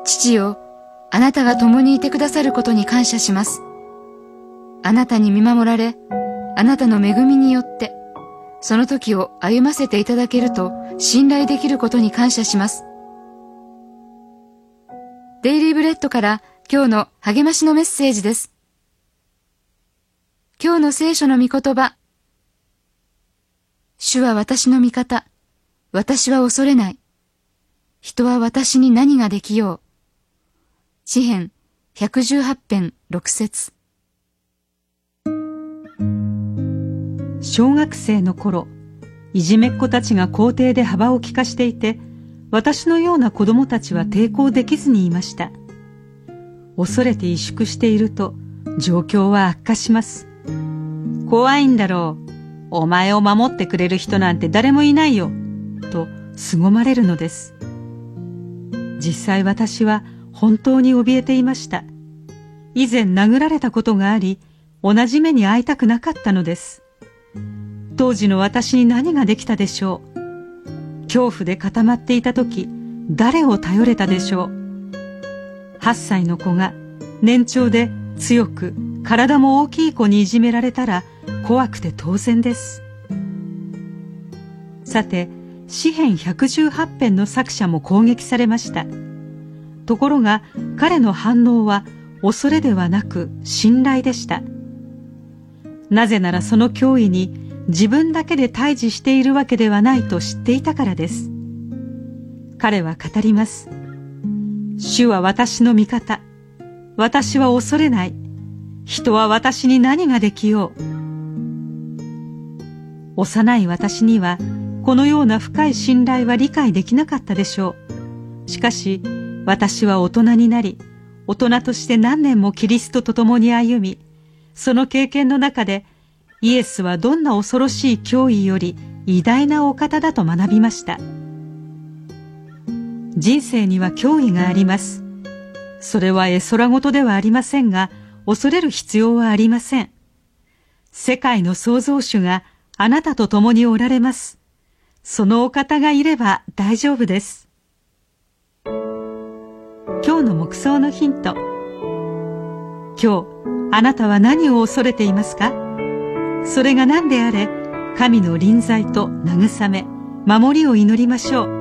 父よ、あなたが共にいてくださることに感謝します。あなたに見守られ、あなたの恵みによって、その時を歩ませていただけると信頼できることに感謝します。デイリーブレッドから今日の励ましのメッセージです。今日の聖書の御言葉。主は私の味方。私は恐れない。人は私に何ができよう。詩編118編6節。 小学生の頃、いじめっ子たちが校庭で幅を利かしていて、私のような子供たちは抵抗できずにいました。恐れて萎縮していると、状況は悪化します。怖いんだろう。お前を守ってくれる人なんて誰もいないよ。と凄まれるのです。実際私は本当に怯えていました。以前殴られたことがあり、同じ目に遭いたくなかったのです。当時の私に何ができたでしょう。恐怖で固まっていた時、誰を頼れたでしょう。8歳の子が年長で強く体も大きい子にいじめられたら怖くて当然です。さて、詩編118編の作者も攻撃されました。ところが彼の反応は恐れではなく信頼でした。なぜならその脅威に自分だけで対峙しているわけではないと知っていたからです。彼は語ります。主は私の味方。私は恐れない。人は私に何ができよう。幼い私にはこのような深い信頼は理解できなかったでしょう。しかし私は大人になり、大人として何年もキリストと共に歩み、その経験の中でイエスはどんな恐ろしい脅威より偉大なお方だと学びました。人生には脅威があります。それは絵空事ではありませんが、恐れる必要はありません。世界の創造主があなたと共におられます。そのお方がいれば大丈夫です。今日の黙想のヒント。今日、あなたは何を恐れていますか？それが何であれ、神の臨在と慰め、守りを祈りましょう。